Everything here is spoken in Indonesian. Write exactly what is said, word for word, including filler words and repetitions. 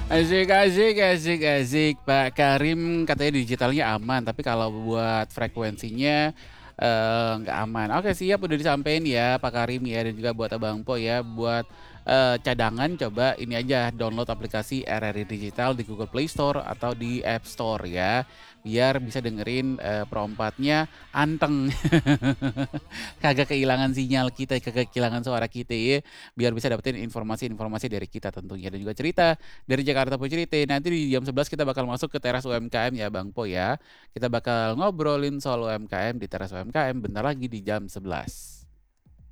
Asik asik asik asik, Pak Karim katanya digitalnya aman, tapi kalau buat frekuensinya, eee, nggak aman. Oke siap, udah disampein ya Pak Karim ya, dan juga buat Abang Po ya, buat, eee, cadangan coba ini aja, download aplikasi R R I Digital di Google Play Store atau di App Store ya, biar bisa dengerin, eee, Pro empatnya anteng. Kagak kehilangan sinyal kita, kagak kehilangan suara kita ya, biar bisa dapetin informasi-informasi dari kita tentunya, dan juga cerita dari Jakarta Po Cerita. Nanti di jam sebelas kita bakal masuk ke teras U M K M ya Bang Po ya. Kita bakal ngobrolin soal U M K M di teras U M K M bentar lagi di jam sebelas.